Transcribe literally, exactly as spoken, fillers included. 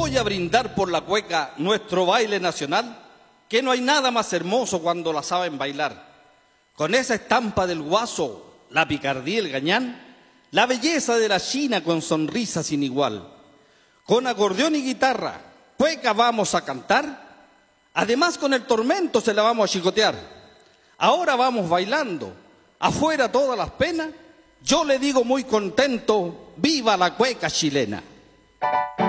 voy a brindar por la cueca, nuestro baile nacional, que no hay nada más hermoso cuando la saben bailar. Con esa estampa del guaso, la picardía y el gañán, la belleza de la china con sonrisa sin igual. Con acordeón y guitarra, cueca vamos a cantar, además con el tormento se la vamos a chicotear. Ahora vamos bailando, afuera todas las penas, yo le digo muy contento, ¡viva la cueca chilena!